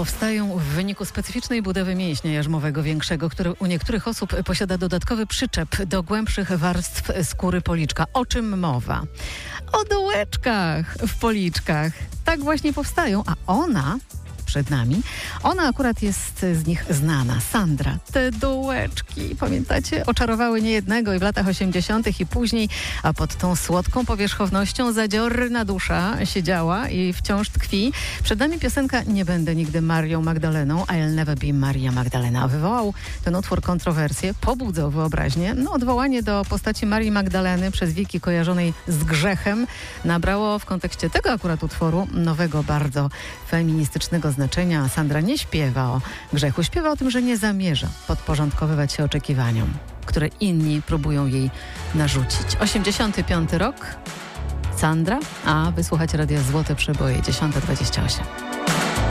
powstają w wyniku specyficznej budowy mięśnia jarzmowego większego, który u niektórych osób posiada dodatkowy przyczep do głębszych warstw skóry policzka. O czym mowa? O dołeczkach w policzkach. Tak właśnie powstają, a ona przed nami. Ona akurat jest z nich znana. Sandra. Te dołeczki, pamiętacie? Oczarowały niejednego i w latach 80. i później, a pod tą słodką powierzchownością zadziorna dusza siedziała i wciąż tkwi. Przed nami piosenka Nie będę nigdy Marią Magdaleną, I'll never be Maria Magdalena. Wywołał ten utwór kontrowersję, pobudzał wyobraźnię. Odwołanie do postaci Marii Magdaleny przez wieki kojarzonej z grzechem nabrało w kontekście tego akurat utworu nowego, bardzo feministycznego znaczenia. Sandra nie śpiewa o grzechu, śpiewa o tym, że nie zamierza podporządkowywać się oczekiwaniom, które inni próbują jej narzucić. 85 rok, Sandra, a wysłuchać radia Złote Przeboje, 10:28.